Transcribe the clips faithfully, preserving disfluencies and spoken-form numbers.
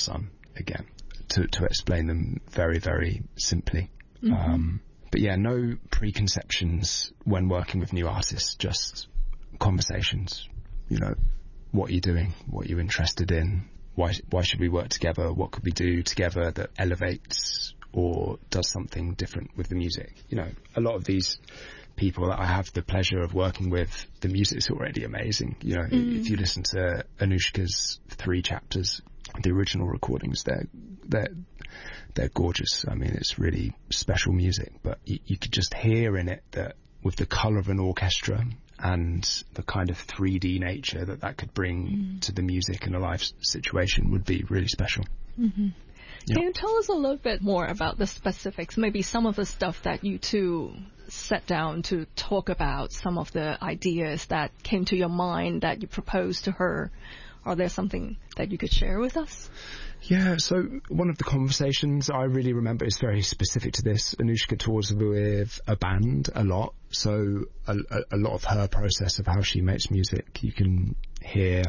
sun again, to, to explain them very, very simply. Mm-hmm. Um, but yeah, no preconceptions when working with new artists, just conversations. You know, what are you doing? What are you interested in? Why, why should we work together? What could we do together that elevates or does something different with the music? You know, a lot of these people that I have the pleasure of working with, the music's already amazing. You know, mm. if you listen to Anushka's three chapters, the original recordings, they're they're they're gorgeous. I mean, it's really special music, but you, you could just hear in it that with the colour of an orchestra and the kind of three D nature that that could bring mm. to the music in a live situation would be really special. Mm-hmm. Yeah. Can you tell us a little bit more about the specifics, maybe some of the stuff that you two sat down to talk about, some of the ideas that came to your mind that you proposed to her? Are there something that you could share with us? Yeah, so one of the conversations I really remember is very specific to this. Anushka tours with a band a lot, so a, a, a lot of her process of how she makes music, you can hear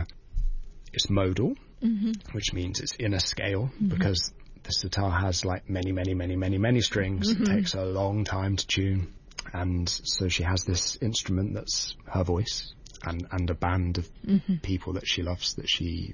it's modal, mm-hmm. which means it's in a scale, mm-hmm. because the sitar has like many, many, many, many, many strings. Mm-hmm. It takes a long time to tune, and so she has this instrument that's her voice and, and a band of mm-hmm. people that she loves, that she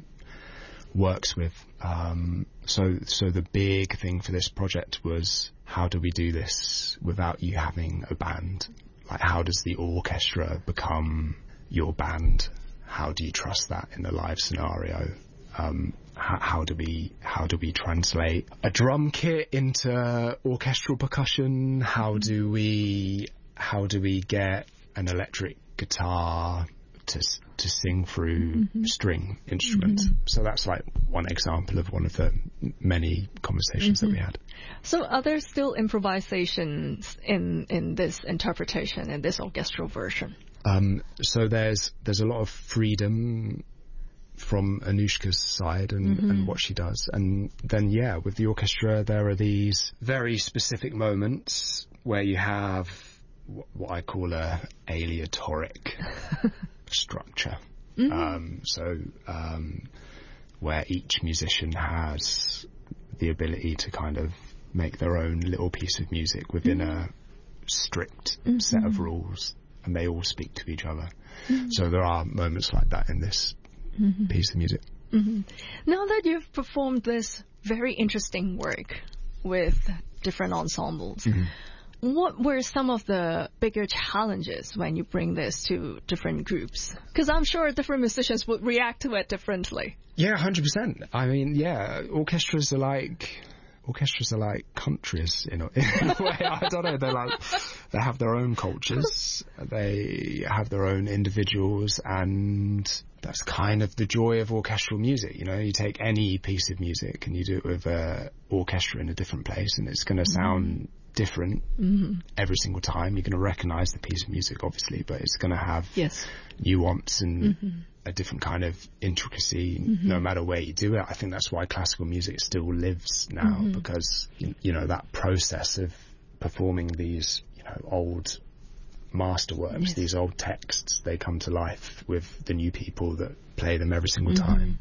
works with. Um, so, so the big thing for this project was, how do we do this without you having a band? Like, how does the orchestra become your band? How do you trust that in a live scenario? Um, how, how do we how do we translate a drum kit into orchestral percussion? How do we how do we get an electric guitar to to sing through mm-hmm. string instruments? Mm-hmm. So that's like one example of one of the many conversations mm-hmm. that we had. So are there still improvisations in in this interpretation, in this orchestral version? Um, so there's there's a lot of freedom from Anushka's side and, mm-hmm. and what she does. And then, yeah, with the orchestra, there are these very specific moments where you have what I call a aleatoric structure. Mm-hmm. Um, so um, where each musician has the ability to kind of make their own little piece of music within mm-hmm. a strict mm-hmm. set of rules, and they all speak to each other. Mm-hmm. So there are moments like that in this mm-hmm. piece of music. Mm-hmm. Now that you've performed this very interesting work with different ensembles, mm-hmm. what were some of the bigger challenges when you bring this to different groups? Because I'm sure different musicians would react to it differently. Yeah, one hundred percent. I mean, yeah, orchestras are like... Orchestras are like countries in a, in a way. I don't know. They're like, they have their own cultures. They have their own individuals, and that's kind of the joy of orchestral music. You know, you take any piece of music and you do it with an orchestra in a different place, and it's going to sound mm-hmm. different mm-hmm. every single time. You're going to recognise the piece of music, obviously, but it's going to have yes. nuance and mm-hmm. a different kind of intricacy, mm-hmm. no matter where you do it. I think that's why classical music still lives now, mm-hmm. because, you, you know, that process of performing these, you know, old masterworks, yes. these old texts, they come to life with the new people that play them every single mm-hmm. time.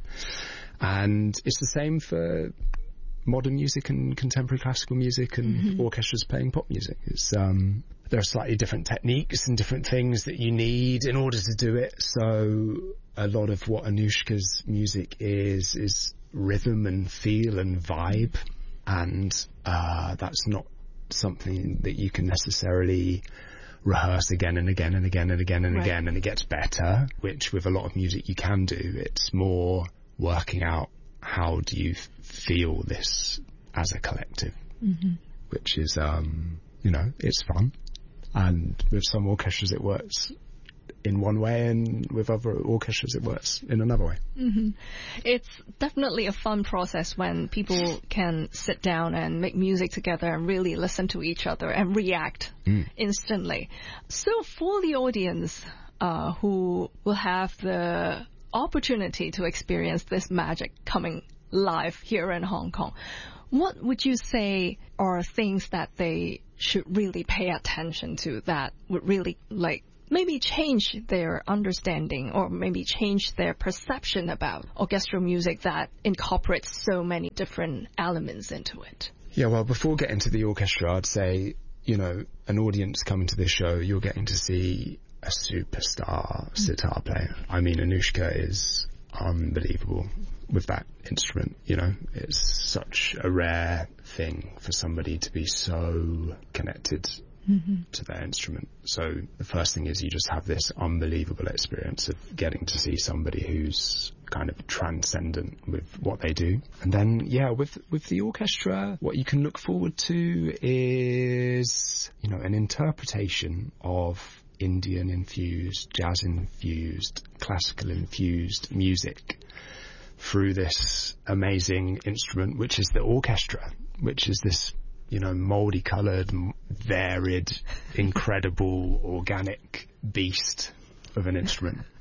And it's the same for modern music and contemporary classical music and mm-hmm. orchestras playing pop music. It's um there are slightly different techniques and different things that you need in order to do it. So a lot of what Anushka's music is is rhythm and feel and vibe, and uh that's not something that you can necessarily rehearse again and again and again and again and right. again, and it gets better, which with a lot of music you can do. It's more working out, how do you f- feel this as a collective, mm-hmm. which is, um, you know, it's fun. And with some orchestras it works in one way, and with other orchestras it works in another way. Mm-hmm. It's definitely a fun process when people can sit down and make music together and really listen to each other and react mm. instantly. So for the audience uh, who will have the opportunity to experience this magic coming live here in Hong Kong, what would you say are things that they should really pay attention to that would really like maybe change their understanding or maybe change their perception about orchestral music that incorporates so many different elements into it? Yeah, well, before getting to the orchestra, I'd say, you know, an audience coming to this show, you're getting to see a superstar mm. sitar player. I mean, Anushka is unbelievable with that instrument, you know. It's such a rare thing for somebody to be so connected mm-hmm. to their instrument. So the first thing is you just have this unbelievable experience of getting to see somebody who's kind of transcendent with what they do. And then, yeah, with with the orchestra, what you can look forward to is, you know, an interpretation of Indian-infused, jazz-infused, classical-infused music through this amazing instrument, which is the orchestra, which is this, you know, multi-coloured, varied, incredible, organic beast of an instrument.